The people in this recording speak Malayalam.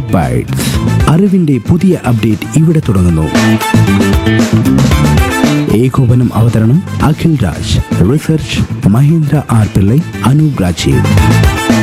ബൈറ്റ്സ്. അറിവിന്റെ പുതിയ അപ്ഡേറ്റ് ഇവിടെ തുടങ്ങുന്നു. ഏകോപനം അവതരണം അഖിൽ രാജ്. Research Mahendra R Pillai, Anoop Rajeev.